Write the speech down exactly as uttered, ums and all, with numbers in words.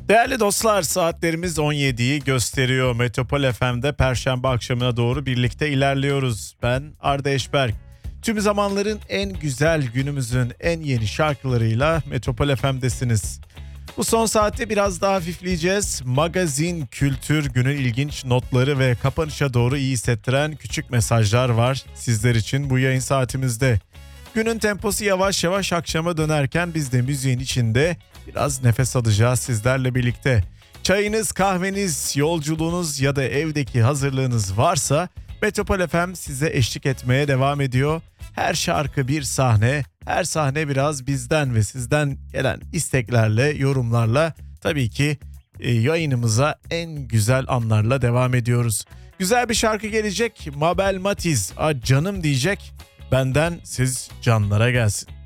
Değerli dostlar, saatlerimiz on yediyi gösteriyor. Metropol F M'de Perşembe akşamına doğru birlikte ilerliyoruz. Ben Arda Eşberk. Tüm zamanların en güzel, günümüzün en yeni şarkılarıyla Metropol F M'desiniz. Bu son saatte biraz daha hafifleyeceğiz. Magazin, kültür, günün ilginç notları ve kapanışa doğru iyi hissettiren küçük mesajlar var sizler için bu yayın saatimizde. Günün temposu yavaş yavaş akşama dönerken biz de müziğin içinde biraz nefes alacağız sizlerle birlikte. Çayınız, kahveniz, yolculuğunuz ya da evdeki hazırlığınız varsa Metropol F M size eşlik etmeye devam ediyor. Her şarkı bir sahne, her sahne biraz bizden ve sizden gelen isteklerle, yorumlarla tabii ki e, yayınımıza en güzel anlarla devam ediyoruz. Güzel bir şarkı gelecek. Mabel Matiz, "A canım" diyecek. Benden siz canlara gelsin.